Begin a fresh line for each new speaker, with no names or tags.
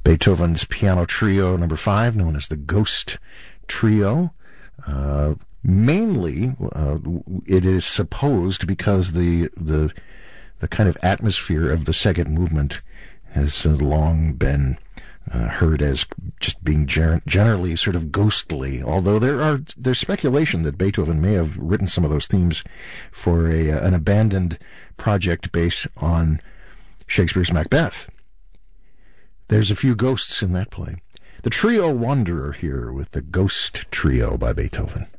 Beethoven's Piano Trio Number 5, known as the Ghost Trio. Mainly, it is supposed because the kind of atmosphere of the second movement has long been heard as just being generally sort of ghostly. Although there's speculation that Beethoven may have written some of those themes for an abandoned project based on Shakespeare's Macbeth. There's a few ghosts in that play. The Trio Wanderer here with the Ghost Trio by Beethoven.